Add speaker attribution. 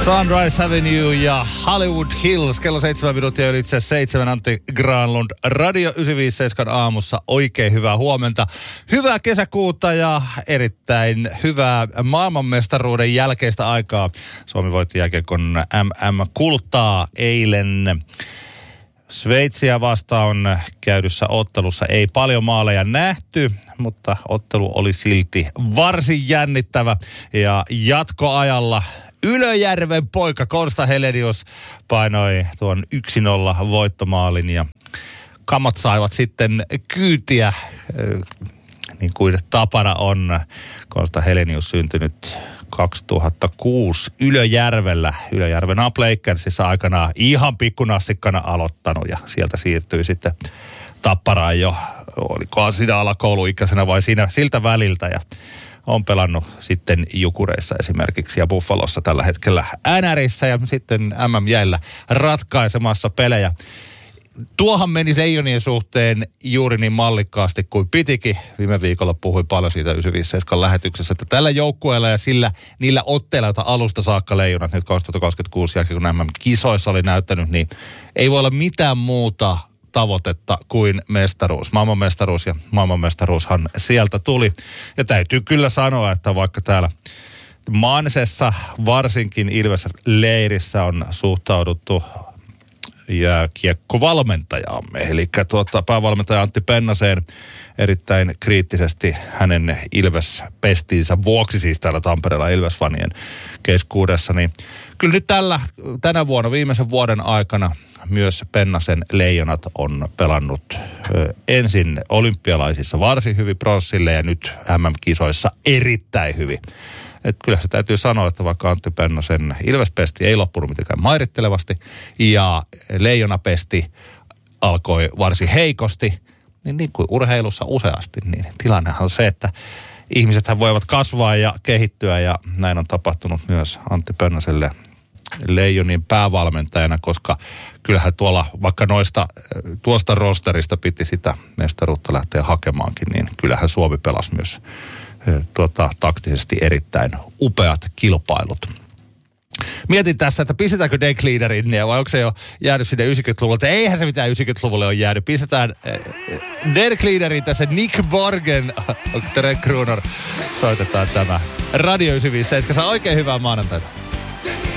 Speaker 1: Sunrise Avenue ja Hollywood Hills. Kello 7 minuuttia yli itse 7. Antti Granlund. Radio 957 aamussa. Oikein hyvää huomenta. Hyvää kesäkuuta ja erittäin hyvää maailmanmestaruuden jälkeistä aikaa. Suomi voitti jääkiekon MM-kultaa eilen. Sveitsiä vastaan käydyssä ottelussa ei paljon maaleja nähty, mutta ottelu oli silti varsin jännittävä. Ja jatkoajalla Ylöjärven poika Konsta Helenius painoi tuon 1-0 voittomaalin ja kamat saivat sitten kyytiä, niin kuin tapana on. Konsta Helenius syntynyt 2006 Ylöjärvellä. Ylöjärven Lakersissa aikanaan ihan pikkunassikkana aloittanut ja sieltä siirtyi sitten Tapparaan jo, olikohan siinä alakouluikäisenä vai siinä siltä väliltä ja on pelannut sitten Jukureissa esimerkiksi ja Buffalossa tällä hetkellä NRissä ja sitten MM-jäillä ratkaisemassa pelejä. Tuohan meni Leijonien suhteen juuri niin mallikkaasti kuin pitikin. Viime viikolla puhui paljon siitä 957 lähetyksessä, että tällä joukkueella ja niillä otteilla, joita alusta saakka Leijonat nyt 2026 jälkeen kun MM-kisoissa oli näyttänyt, niin ei voi olla mitään muuta tavoitetta kuin mestaruus. Maailmanmestaruus ja maailmanmestaruushan sieltä tuli. Ja täytyy kyllä sanoa, että vaikka täällä Mansessa varsinkin Ilves-leirissä on suhtauduttu jääkiekkovalmentajaamme, eli päävalmentaja Antti Pennaseen erittäin kriittisesti hänen Ilves-pestiinsä vuoksi, siis täällä Tampereella Ilves-fanien keskuudessa, niin kyllä nyt tänä vuonna viimeisen vuoden aikana myös Pennasen Leijonat on pelannut ensin olympialaisissa varsin hyvin pronssille ja nyt MM-kisoissa erittäin hyvin. Et kyllä se täytyy sanoa, että vaikka Antti Pennasen Ilves-pesti ei loppunut mitenkään mairittelevasti ja Leijona-pesti alkoi varsin heikosti, niin kuin urheilussa useasti, niin tilannehan on se, että ihmisethän voivat kasvaa ja kehittyä ja näin on tapahtunut myös Antti Pennaselle Leijonien päävalmentajana, koska kyllähän tuolla vaikka tuosta rosterista piti sitä mestaruutta lähteä hakemaankin, niin kyllähän Suomi pelasi myös taktisesti erittäin upeat kilpailut. Mietin tässä, että pistetäänkö Decleanerin vai onko se jo jäänyt sinne 90-luvulle, että eihän se mitään 90-luvulle ole jäänyt. Pistetään Decleanerin tässä Nick Borgen, Tre Kronor, soitetaan tämä Radio 957. Oikein hyvää maanantaita.